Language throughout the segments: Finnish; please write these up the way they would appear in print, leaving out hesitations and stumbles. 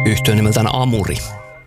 yhtye nimeltään Amuri.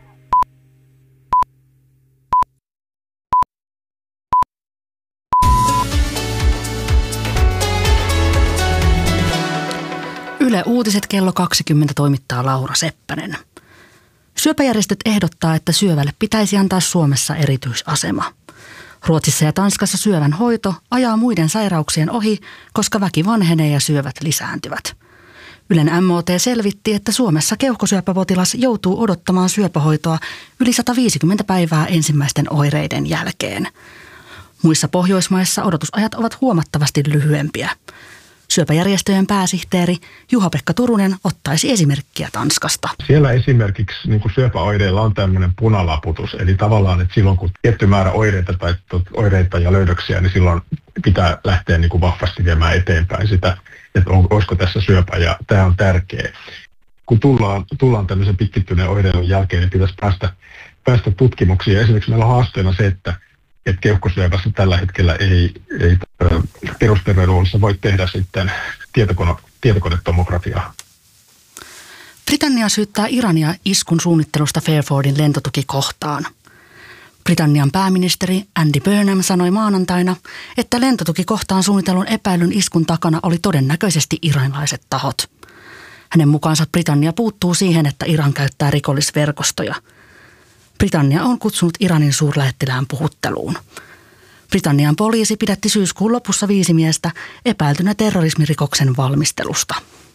Yle Uutiset kello 20 toimittaa Laura Seppänen. Syöpäjärjestöt ehdottaa, että syövälle pitäisi antaa Suomessa erityisasema. Ruotsissa ja Tanskassa syövän hoito ajaa muiden sairauksien ohi, koska väki vanhenee ja syövät lisääntyvät. Ylen MOT selvitti, että Suomessa keuhkosyöpäpotilas joutuu odottamaan syöpähoitoa yli 150 päivää ensimmäisten oireiden jälkeen. Muissa Pohjoismaissa odotusajat ovat huomattavasti lyhyempiä. Syöpäjärjestöjen pääsihteeri Juha-Pekka Turunen ottaisi esimerkkiä Tanskasta. Siellä esimerkiksi syöpäoireilla on tämmöinen punalaputus, eli tavallaan, että silloin kun tietty määrä oireita ja löydöksiä, niin silloin pitää lähteä vahvasti viemään eteenpäin sitä, että olisiko tässä syöpä, ja tämä on tärkeä. Kun tullaan tämmöisen pitkittyneen oireilun jälkeen, niin pitäisi päästä tutkimuksiin. Esimerkiksi meillä on haasteena se, että keuhkosyöpässä tällä hetkellä ei perusterveydenhuollossa voi tehdä sitten tietokonetomografiaa. Britannia syyttää Irania iskun suunnittelusta Fairfordin lentotukikohtaan. Britannian pääministeri Andy Burnham sanoi maanantaina, että lentotukikohtaan suunnitellun epäilyn iskun takana oli todennäköisesti iranilaiset tahot. Hänen mukaansa Britannia puuttuu siihen, että Iran käyttää rikollisverkostoja. Britannia on kutsunut Iranin suurlähettilään puhutteluun. Britannian poliisi pidätti syyskuun lopussa 5 miestä epäiltynä terrorismirikoksen valmistelusta.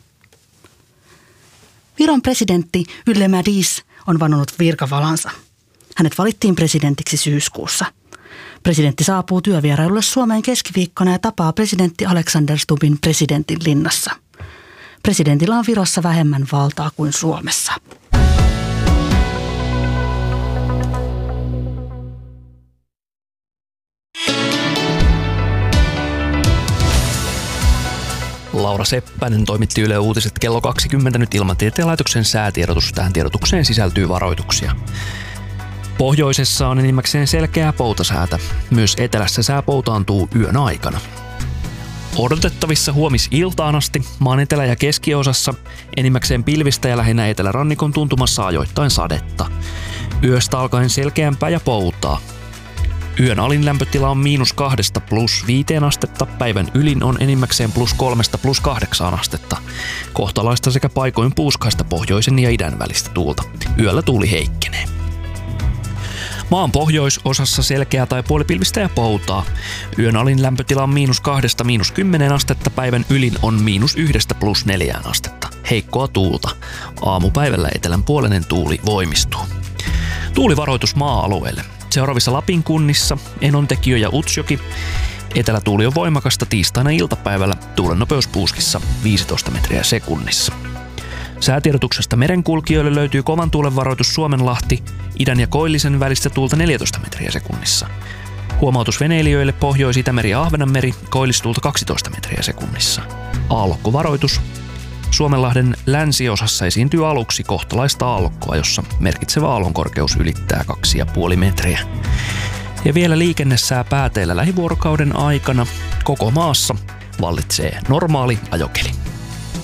Viron presidentti Yle Madis on vannonut virkavalansa. Hänet valittiin presidentiksi syyskuussa. Presidentti saapuu työvierailulle Suomeen keskiviikkona ja tapaa presidentti Alexander Stubbin presidentin linnassa. Presidentillä on Virossa vähemmän valtaa kuin Suomessa. Laura Seppänen toimitti Yle Uutiset kello 20 nyt Ilmatieteen laitoksen säätiedotus. Tähän tiedotukseen sisältyy varoituksia. Pohjoisessa on enimmäkseen selkeää poutasäätä. Myös etelässä sää poutaantuu yön aikana. Odotettavissa huomisiltaan asti maan etelä- ja keskiosassa enimmäkseen pilvistä ja lähinnä etelärannikon tuntumassa ajoittain sadetta. Yöstä alkaen selkeämpää ja poutaa. Yön alin lämpötila on -2 +5 astetta, päivän ylin on enimmäkseen +3 +8 astetta. Kohtalaista sekä paikoin puuskaista pohjoisen ja idän välistä tuulta. Yöllä tuuli heikkenee. Maan pohjoisosassa selkeää tai puolipilvistä ja poutaa. Yön alin lämpötila on -2 -10 astetta, päivän ylin on -1 +4 astetta. Heikkoa tuulta. Aamupäivällä etelän puolinen tuuli voimistuu. Tuulivaroitus maa-alueelle. Seuraavissa Lapin kunnissa Enontekiö ja Utsjoki. Etelätuuli on voimakasta tiistaina iltapäivällä, tuulen nopeus puuskissa 15 metriä sekunnissa. Säätiedotuksesta merenkulkijoille löytyy kovan tuulen varoitus Suomenlahti, idän ja koillisen välistä tuulta 14 metriä sekunnissa. Huomautus veneilijöille Pohjois-Itämeri ja Ahvenanmeri, koillistuulta 12 metriä sekunnissa. Aallokkovaroitus. Suomenlahden länsiosassa esiintyy aluksi kohtalaista aallokkoa, jossa merkitsevä aallonkorkeus ylittää 2,5 metriä. Ja vielä liikennesää pääteillä lähivuorokauden aikana koko maassa vallitsee normaali ajokeli.